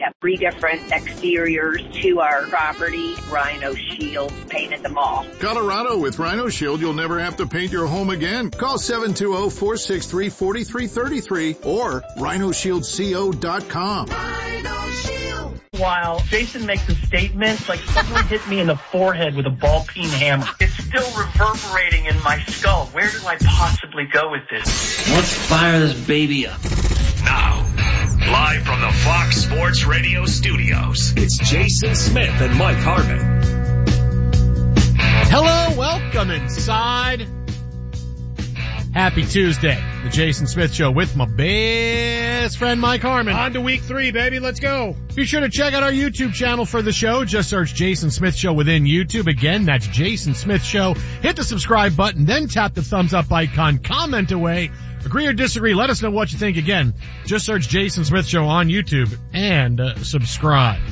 have 3 different exteriors to our property. Rhino Shield painted them all. Colorado, with Rhino Shield, you'll never have to paint your home again. Call 720-463-4333 or rhinoshieldco.com. Rhino Shield. While Jason makes a statement, like someone hit me in the forehead with a ball-peen hammer. It's still reverberating in my skull. Where do I possibly go with this? Let's fire this baby up. Now, live from the Fox Sports Radio studios, it's Jason Smith and Mike Harmon. Hello, welcome inside. Happy Tuesday. The Jason Smith Show with my best friend Mike Harmon. On to week 3, baby. Let's go. Be sure to check out our YouTube channel for the show. Just search Jason Smith Show within YouTube. Again, that's Jason Smith Show. Hit the subscribe button, then tap the thumbs up icon. Comment away. Agree or disagree. Let us know what you think. Again, just search Jason Smith Show on YouTube and subscribe.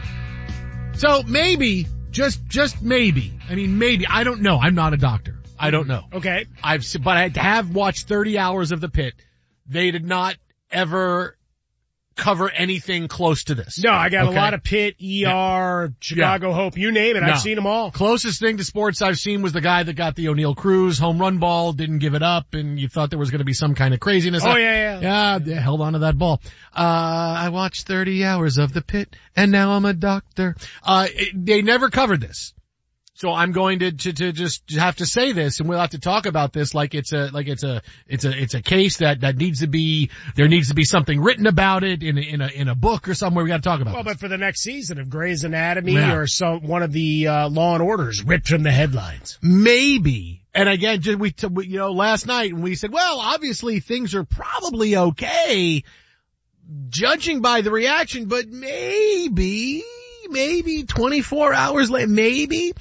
So maybe, just maybe. I mean, maybe. I don't know. I'm not a doctor. I don't know. Okay. But I have watched 30 hours of The Pit. They did not ever cover anything close to this. No, I got a lot of Pit, ER, Chicago Hope, you name it. I've seen them all. Closest thing to sports I've seen was the guy that got the O'Neal Cruz home run ball, didn't give it up, and you thought there was going to be some kind of craziness. Oh, yeah. Yeah, held on to that ball. I watched 30 hours of The Pit, and now I'm a doctor. They never covered this. So I'm going to just have to say this, and we'll have to talk about this like it's a case that needs to be, there needs to be something written about it in a book or somewhere. We got to talk about it. Well, but for the next season of Grey's Anatomy or one of the Law and Orders ripped from the headlines. Maybe. And again, last night when we said, well, obviously things are probably okay, judging by the reaction, but maybe 24 hours later, maybe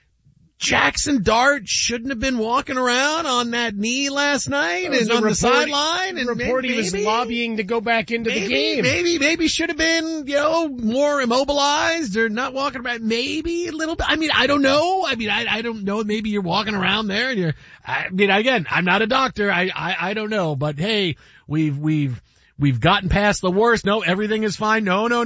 Jackson Dart shouldn't have been walking around on that knee last night and on the sideline. And report he was lobbying to go back into the game. Maybe should have been, more immobilized or not walking around. Maybe a little bit. I mean, I don't know. I mean, I don't know. Maybe you're walking around there and again, I'm not a doctor. I don't know. But hey, we've gotten past the worst. No, everything is fine.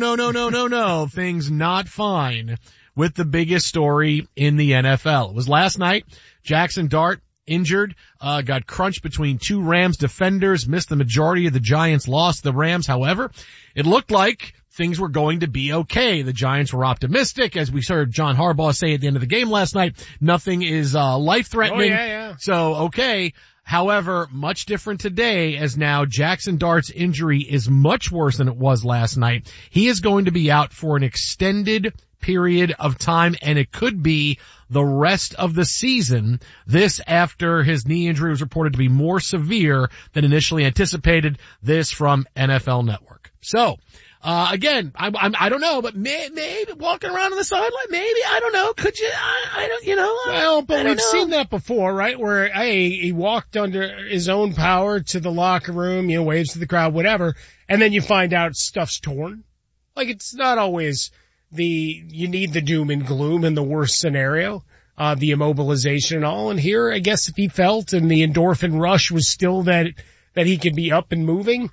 No. Things not fine with the biggest story in the NFL. It was last night. Jackson Dart injured, got crunched between 2 Rams defenders, missed the majority of the Giants' loss to the Rams. However, it looked like things were going to be okay. The Giants were optimistic, as we heard John Harbaugh say at the end of the game last night. Nothing is life-threatening. Oh, yeah. So, okay. However, much different today, as now Jackson Dart's injury is much worse than it was last night. He is going to be out for an extended period of time, and it could be the rest of the season. This after his knee injury was reported to be more severe than initially anticipated. This from NFL Network. So, again, I don't know, but maybe walking around on the sideline, maybe, I don't know, could you, I don't, Well, but we've seen that before, right? Where, he walked under his own power to the locker room, waves to the crowd, whatever, and then you find out stuff's torn. Like, it's not always you need the doom and gloom in the worst scenario, the immobilization and all. And here, I guess if he felt and the endorphin rush was still that he could be up and moving,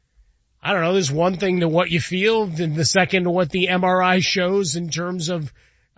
I don't know, there's one thing to what you feel, and the second to what the MRI shows in terms of,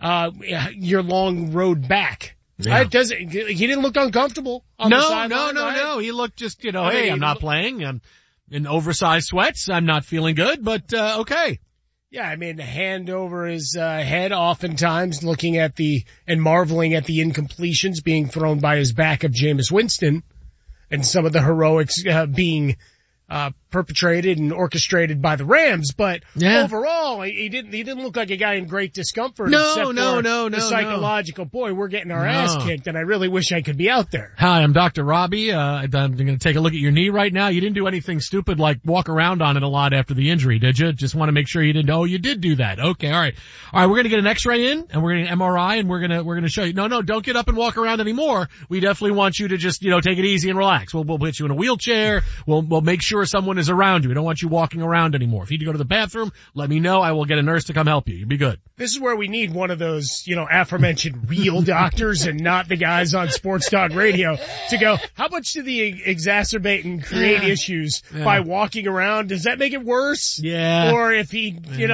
your long road back. Yeah. He didn't look uncomfortable on the sideline. No. He looked just, hey, I'm not playing. I'm in oversized sweats. I'm not feeling good, but, okay. Yeah, I mean, hand over his head oftentimes looking at and marveling at the incompletions being thrown by his back of Jameis Winston and some of the heroics being perpetrated and orchestrated by the Rams, but overall, he didn't look like a guy in great discomfort. No. The psychological, boy, we're getting our ass kicked, and I really wish I could be out there. Hi, I'm Dr. Robbie. I'm going to take a look at your knee right now. You didn't do anything stupid like walk around on it a lot after the injury, did you? Just want to make sure you didn't. Oh, you did do that. Okay, all right. We're going to get an X-ray in, and we're going to MRI, and we're going to show you. No, don't get up and walk around anymore. We definitely want you to just, take it easy and relax. We'll put you in a wheelchair. We'll make sure someone is around you. We don't want you walking around anymore. If you need to go to the bathroom, let me know. I will get a nurse to come help you. You'll be good. This is where we need one of those, aforementioned real doctors and not the guys on Sports Talk Radio to go, how much do they exacerbate and create issues by walking around? Does that make it worse? Yeah. Or if he,